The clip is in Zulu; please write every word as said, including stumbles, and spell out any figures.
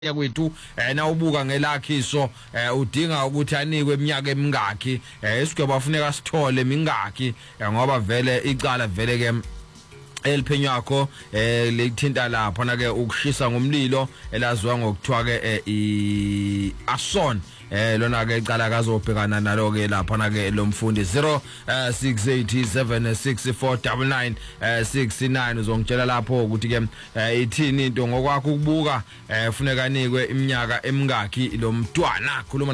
yakwethu na ubuka ngelakhiso udinga ukuthi anikwe iminyaka emingaki esikuba bafuneka sithole mingaki ngoba vele icala vele ke eliphenyakho eh lekuthinta lapha na ke ukushisa ngomlilo elaziwa ngokuthiwa ke i Ason eh lona ke icala kazobhekana nalo ke lapha na ke lo mfundi zero six eight seven six four nine nine six nine uzongitshela lapho ukuthi ke ithini into ngokwakho ukubuka funeka nikwe iminyaka emingaki lo mntwana khuluma